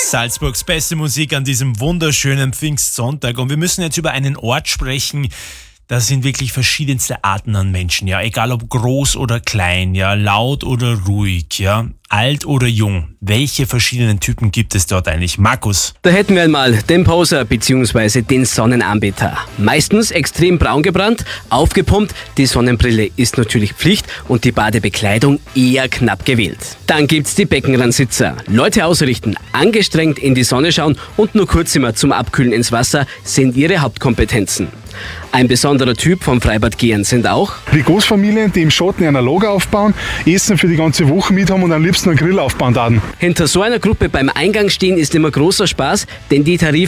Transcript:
Salzburgs beste Musik an diesem wunderschönen Pfingstsonntag. Und wir müssen jetzt über einen Ort sprechen. Da sind wirklich verschiedenste Arten an Menschen, ja, egal ob groß oder klein, ja, laut oder ruhig, ja, alt oder jung. Welche verschiedenen Typen gibt es dort eigentlich? Markus? Da hätten wir einmal den Poser bzw. den Sonnenanbeter. Meistens extrem braun gebrannt, aufgepumpt, die Sonnenbrille ist natürlich Pflicht und die Badebekleidung eher knapp gewählt. Dann gibt's die Beckenrandsitzer. Leute ausrichten, angestrengt in die Sonne schauen und nur kurz immer zum Abkühlen ins Wasser sind ihre Hauptkompetenzen. Ein besonderer Typ vom Freibadgehern sind auch die Großfamilien, die im Schatten ein Lager aufbauen, Essen für die ganze Woche mit haben und am liebsten einen Grill aufbauen. Hinter so einer Gruppe beim Eingang stehen ist immer großer Spaß, denn die Tarife